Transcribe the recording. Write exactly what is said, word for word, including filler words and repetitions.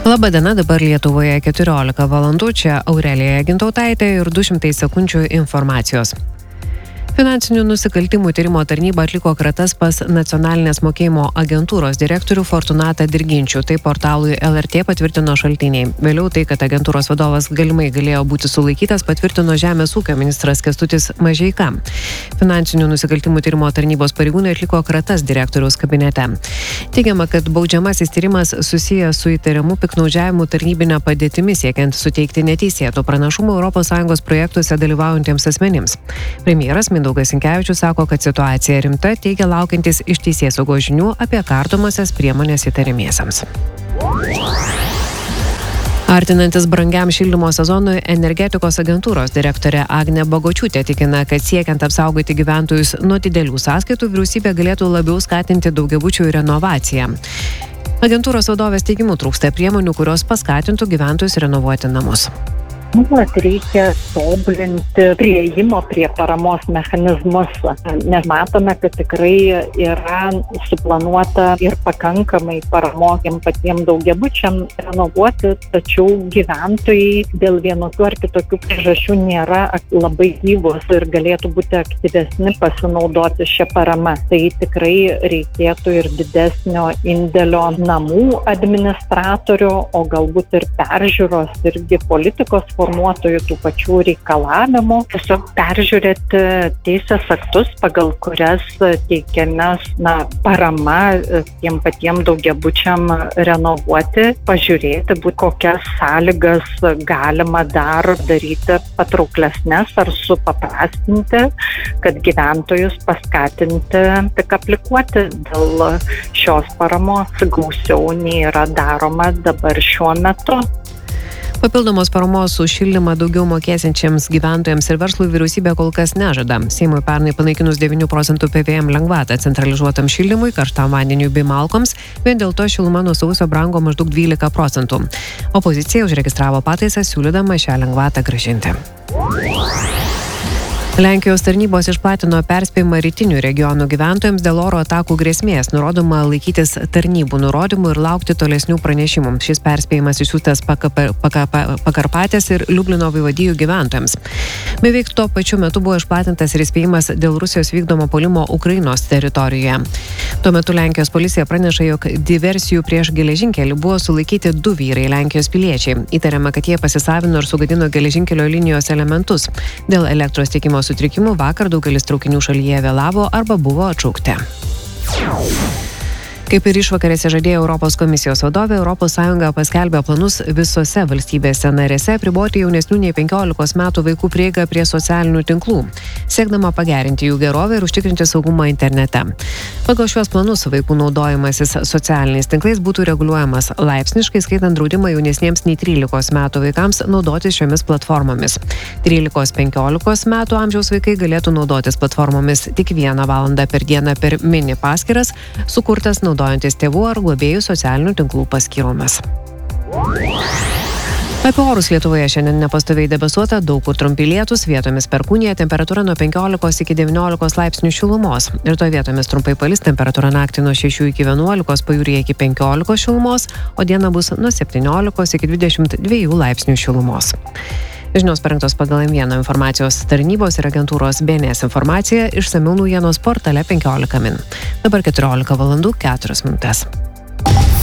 Labadiena, dabar Lietuvoje keturiolika valandų, čia Aurelija Gintautaitė ir du šimtai sekundžių informacijos. Finansinių nusikaltimų tyrimo tarnyba atliko kratas pas nacionalinės mokėjimo agentūros direktorių Fortunatą Dirginčių. Tai portalui L R T patvirtino šaltiniai. Vėliau tai, kad agentūros vadovas galimai galėjo būti sulaikytas, patvirtino Žemės ūkio ministras Kęstutis Mažeika. Finansinių nusikaltimų tyrimo tarnybos pareigūnai atliko kratas direktoriaus kabinete. Teigiama, kad baudžiamasis tyrimas susijęs su įtariamu piktnaudžiavimu tarnybinę padėtimi siekiant suteikti neteisėtų pranašumų Europos Sąjungos projektuose dalyvaujantiems asmenims. Premjeras Mindaugas Sinkevičius sako, kad situacija rimta, teigia laukiantis iš teisėsaugos žinių apie kardomasias priemonės įtariamiesiems. Artinantis brangiam šildymo sezonui, energetikos agentūros direktorė Agnė Bagočiūtė tikina, kad siekiant apsaugoti gyventojus nuo didelių sąskaitų, vyriausybė galėtų labiau skatinti daugiabučių renovaciją. Agentūros vadovės teigimu trūksta priemonių, kurios paskatintų gyventojus renovuoti namus. Nuolat reikia tobulinti prieimo prie paramos mechanizmus, nes matome, kad tikrai yra suplanuota ir pakankamai paramos patiems daugiabučiam renovuoti, tačiau gyventojai dėl vienokių ar kitokių priežasčių nėra labai gyvus ir galėtų būti aktyvesni pasinaudoti šią paramą. Tai tikrai reikėtų ir didesnio indėlio namų administratorių, o galbūt ir peržiūros irgi politikos formuotojų tų pačių reikalavimų, tiesiog peržiūrėti teisės aktus, pagal kurias teikiamas na, parama tiem patiem daugiabučiam renovuoti, pažiūrėti, būt kokias sąlygas galima dar daryti patrauklesnes ar supaprastinti, kad gyventojus paskatinti tik aplikuoti dėl šios paramos gausiau nei yra daroma dabar šiuo metu. Papildomos paramos už šildymą daugiau mokėsiančiams gyventojams ir verslui vyriausybė kol kas nežada. Seimui pernai panaikinus devynių procentų P V M lengvatą centralizuotam šildymui, karštam vandeniui bei malkoms, vien dėl to šiluma nuo sausio brango maždaug dvylika procentų. Opozicija užregistravo pataisą siūlydama šią lengvatą grąžinti. Lenkijos tarnybos išplatino perspėjimą rytinių regionų gyventojams dėl oro atakų grėsmės, nurodoma laikytis tarnybų nurodymų ir laukti tolesnių pranešimų. Šis perspėjimas išsiųstas Pakarpatės ir Liublino vaivadijų gyventojams. Beveik tuo pačiu metu buvo išplatintas ir įspėjimas dėl Rusijos vykdomo puolimo Ukrainos teritorijoje. Tuo metu Lenkijos policija praneša, jog diversijų prieš geležinkelį buvo sulaikyti du vyrai Lenkijos piliečiai. Įtariama, kad jie pasisavino ir sugadino geležinkelio linijos elementus. Dėl elektros tiekimo sutrikimų vakar daugelis traukinių šalyje vėlavo arba buvo atšaukti. Kaip ir išvakarėse žadėjo Europos komisijos vadovė, Europos Sąjunga paskelbė planus visose valstybėse narėse apriboti jaunesnių nei penkiolikos metų vaikų prieigą prie socialinių tinklų, siekdama pagerinti jų gerovę ir užtikrinti saugumą internete. Pagal šiuos planus vaikų naudojimasis socialiniais tinklais būtų reguliuojamas laipsniškai, skaitant draudimą jaunesniems nei trylikos metų vaikams naudotis šiomis platformomis. trylikos penkiolikos metų amžiaus vaikai galėtų naudotis platformomis tik vieną valandą per dieną per mini paskyras, sukurtas naudotis naudojantis tėvų ar globėjų socialinių tinklų paskyromis. Apie orus Lietuvoje šiandien nepastoviai debesuota, daug kur trumpi lietūs, vietomis perkūnija, temperatūra nuo penkiolikos iki devyniolikos laipsnių šilumos. Rytoj vietomis trumpai palis, temperatūra naktį nuo šešių iki vienuolikos, pajūryje iki penkiolikos šilumos, o diena bus nuo septyniolikos iki dvidešimt dviejų laipsnių šilumos. Žinios parengtos pagal M vieną informacijos tarnybos ir agentūros B N S informacija, išsamiau naujienos portale penkiolika min. Dabar keturiolika valandų keturios minutės.